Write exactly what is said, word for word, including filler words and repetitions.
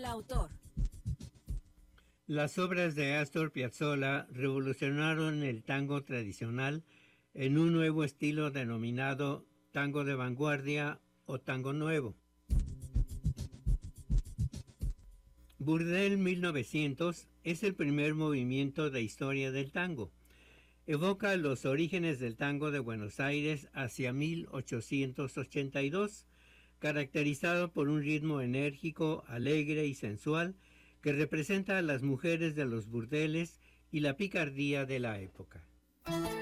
autor. Las obras de Astor Piazzolla revolucionaron el tango tradicional en un nuevo estilo denominado tango de vanguardia o tango nuevo. Burdel mil novecientos es el primer movimiento de historia del tango. Evoca los orígenes del tango de Buenos Aires hacia mil ochocientos ochenta y dos, caracterizado por un ritmo enérgico, alegre y sensual que representa a las mujeres de los burdeles y la picardía de la época.